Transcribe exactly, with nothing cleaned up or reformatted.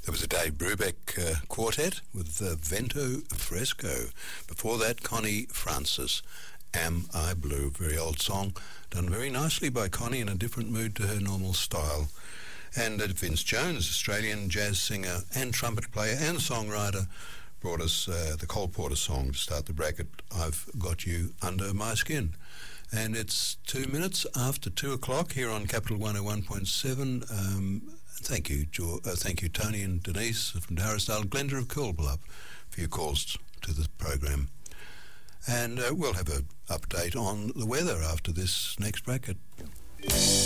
There was a Dave Brubeck uh, quartet with uh, Vento Fresco. Before that, Connie Francis, Am I Blue? Very old song, done very nicely by Connie in a different mood to her normal style. And uh, Vince Jones, Australian jazz singer and trumpet player and songwriter, brought us uh, the Cole Porter song to start the bracket, I've Got You Under My Skin. And it's two minutes after two o'clock here on Capital one oh one point seven. Um, thank you, jo- uh, thank you, Tony and Denise from Darrisdale, Glenda of Coolbellup, for your calls to the program. And uh, we'll have an update on the weather after this next bracket.